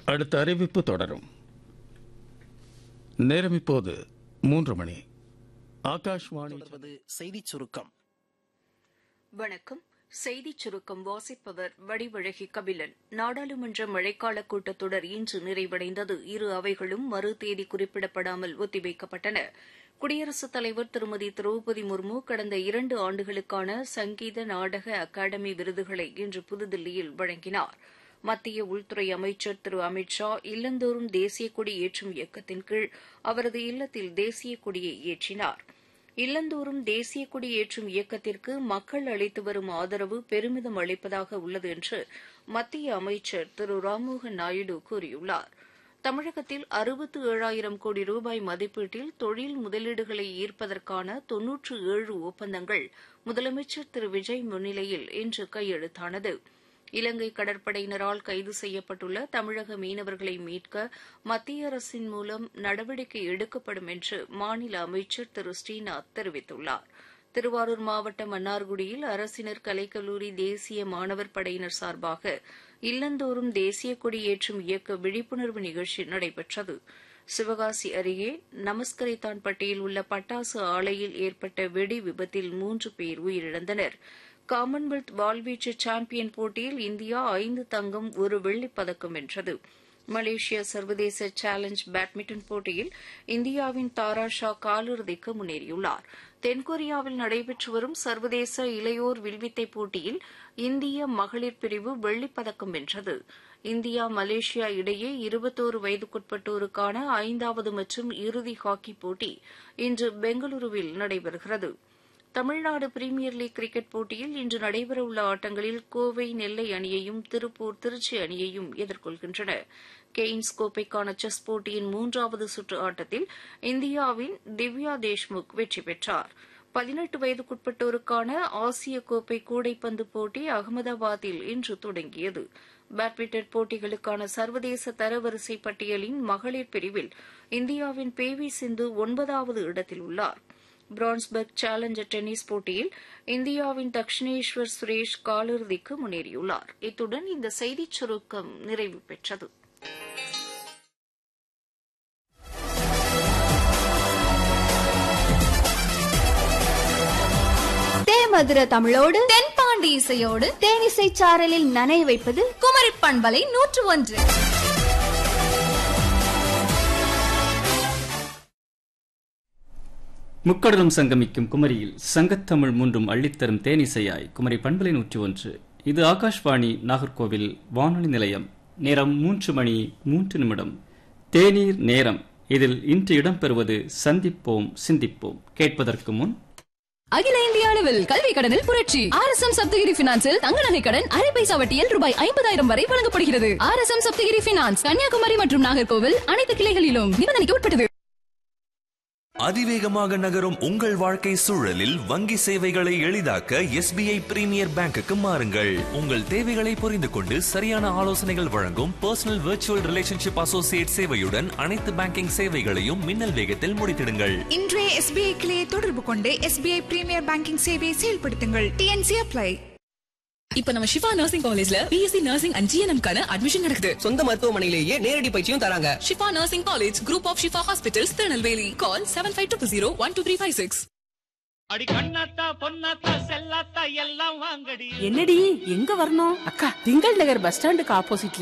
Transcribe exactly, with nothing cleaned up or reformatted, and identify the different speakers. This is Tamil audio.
Speaker 1: அடுத்த அறிவிப்பு தொடரும். நேரம் இப்போது மூன்று மணி. ஆகாஷ்வாணி.
Speaker 2: செய்திச் சுருக்கம்.
Speaker 3: வணக்கம். செய்திச் சுருக்கம் வாசிப்பவர் வடிவழகி கபிலன். நாடாளுமன்ற மழைக்கால கூட்டத்தொடர் இன்று நிறைவடைந்தது. இரு அவைகளும் மறு தேதி குறிப்பிடப்படாமல் ஒத்திவைக்கப்பட்டன. குடியரசுத் தலைவர் திருமதி திரௌபதி முர்மு கடந்த இரண்டு ஆண்டுகளுக்கான சங்கீத நாடக அகாடமி விருதுகளை இன்று புதுதில்லியில் வழங்கினார். மத்திய உள்துறை அமைச்சர் திரு அமித் ஷா இல்லந்தோறும் தேசிய கொடி ஏற்றும் இயக்கத்தின் கீழ் அவரது இல்லத்தில் தேசிய கொடியை ஏற்றினார். இல்லந்தோறும் தேசிய கொடி ஏற்றும் இயக்கத்திற்கு மக்கள் அளித்து வரும் ஆதரவு பெருமிதம் அளிப்பதாக உள்ளது என்று மத்திய அமைச்சர் திரு ராம்மோகன் நாயுடு கூறியுள்ளார். தமிழகத்தில் அறுபத்து ஏழாயிரம் கோடி ரூபாய் மதிப்பீட்டில் தொழில் முதலீடுகளை ஈர்ப்பதற்கான தொன்னூற்று ஏழு ஒப்பந்தங்கள் முதலமைச்சர் திரு விஜய் முன்னிலையில் இன்று கையெழுத்தானது. இலங்கை கடற்படையினரால் கைது செய்யப்பட்டுள்ள தமிழக மீனவர்களை மீட்க மத்திய அரசின் மூலம் நடவடிக்கை எடுக்கப்படும் என்று மாநில அமைச்சர் திரு ஸ்ரீநாத் தெரிவித்துள்ளார். திருவாரூர் மாவட்டம் மன்னார்குடியில் அரசினர் கலைக்கல்லூரி தேசிய மாணவர் படையினர் சார்பாக இல்லந்தோறும் தேசிய கொடி ஏற்றும் இயக்க விழிப்புணர்வு நிகழ்ச்சி நடைபெற்றது. சிவகாசி அருகே நமஸ்கரித்தான்பட்டியில் உள்ள பட்டாசு ஆலையில் ஏற்பட்ட வெடி விபத்தில் மூன்று பேர் உயிரிழந்தனர். காமன்வெல்த் வாள்வீச்சு சாம்பியன் போட்டியில் இந்தியா ஐந்து தங்கம் ஒரு வெள்ளிப் பதக்கம் வென்றது. மலேசியா சர்வதேச சேலஞ்ச் பேட்மிண்டன் போட்டியில் இந்தியாவின் தாரா ஷா காலிறுதிக்கு முன்னேறியுள்ளார். தென்கொரியாவில் நடைபெற்று வரும் சர்வதேச இளையோர் வில்வித்தை போட்டியில் இந்திய மகளிர் பிரிவு வெள்ளிப் பதக்கம் வென்றது. இந்தியா மலேசியா இடையே இருபத்தோரு வயதுக்குட்பட்டோருக்கான ஐந்தாவது மற்றும் இறுதி ஹாக்கி போட்டி இன்று பெங்களூருவில் நடைபெறுகிறது. தமிழ்நாடு பிரீமியர் லீக் கிரிக்கெட் போட்டியில் இன்று நடைபெறவுள்ள ஆட்டங்களில் கோவை நெல்லை அணியையும் திருப்பூர் திருச்சி அணியையும் எதிர்கொள்கின்றன. கெய்ன்ஸ் கோப்பைக்கான செஸ் போட்டியின் மூன்றாவது சுற்று ஆட்டத்தில் இந்தியாவின் திவ்யா தேஷ்முக் வெற்றி பெற்றார். பதினெட்டு வயதுக்குட்பட்டோருக்கான ஆசிய கோப்பை கூடைப்பந்து போட்டி அகமதாபாத்தில் இன்று தொடங்கியது. பேட்மிண்டன் போட்டிகளுக்கான சர்வதேச தரவரிசை பட்டியலின் மகளிர் பிரிவில் இந்தியாவின் பி வி சிந்து ஒன்பதாவது இடத்தில் உள்ளார். பிரான்ஸ்பர்க் சேலஞ்சர் டென்னிஸ் போட்டியில் இந்தியாவின் தக்ஷினேஸ்வர் சுரேஷ் காலிறுதிக்கு முன்னேறியுள்ளார். இத்துடன் இந்த செய்திச் சுருக்கம் நிறைவு பெற்றது.
Speaker 4: தேமதுர தமிழோடு தென்பாண்டி இசையோடு தேனிசை சாரலில் நனைய வைப்பது குமரி பண்பலை நூற்று ஒன்று.
Speaker 5: முக்கடலும் சங்கமிக்கும் குமரியில் சங்கத்தமிழ் மூன்றும் அள்ளித்தரும் தேனிசையாய் குமரி பண்பலை நூற்றி ஒன்று. இது ஆகாஷ்வாணி நாகர்கோவில் வானொலி நிலையம். நேரம் மூன்று மணி மூன்று நிமிடம். தேநீர் நேரம். இதில் இன்று இடம்பெறுவது சந்திப்போம் சிந்திப்போம். கேட்பதற்கு முன்
Speaker 6: அகில இந்திய அளவில் கல்வி கடனில் புரட்சி. ஆர் எஸ் எம் சப்தகிரி பினான்சில் தங்க நகை கடன் அரை பைசா வட்டியில் ரூபாய் ஐம்பதாயிரம் வரை வழங்கப்படுகிறது. R S M Saptagiri finance Kanyakumari மற்றும் நாகர்கோவில் அனைத்து கிளைகளிலும் நிபந்தனைக்கு உட்பட்டது.
Speaker 7: அதிவேகமாக நகரும் உங்கள் வாழ்க்கை சூழலில் வங்கி சேவைகளை எளிதாக்க எஸ் பி ஐ பிரீமியர் பேங்குக்கு மாறுங்கள். உங்கள் தேவைகளை புரிந்து கொண்டு சரியான ஆலோசனைகள் வழங்கும் பர்சனல் விர்ச்சுவல் ரிலேஷன்ஷிப் அசோசியேட் சேவையுடன் அனைத்து பேங்கிங் சேவைகளையும் மின்னல் வேகத்தில் முடித்திடுங்கள்.
Speaker 8: இன்றைய எஸ் பி ஐ கிளையை தொடர்பு கொண்டு எஸ் பி ஐ பிரீமியர் பேங்கிங் சேவையை செயல்படுத்துங்கள். T N C apply.
Speaker 6: இப்ப நம்ம ஷிஃபா நர்சிங் காலேஜ்ல B S C nursing and G N M கான அட்மிஷன் நடக்குது.
Speaker 2: சொந்த மருத்துவமனையிலேயே நேரடி பயிற்சியும் தராங்க.
Speaker 6: Shifa nursing college, group of Shifa hospitals, Tirunelveli. Call seven five two zero one two three five six.
Speaker 9: அடி கண்ணாத்தா பொன்னாத்தா செல்லாத்தா எல்லாம் வாங்கடி.
Speaker 10: என்னடி எங்க வரணும்? அக்கா, திங்கள் நகர் பஸ் ஸ்டாண்டுக்கு ஆப்போசிட்ல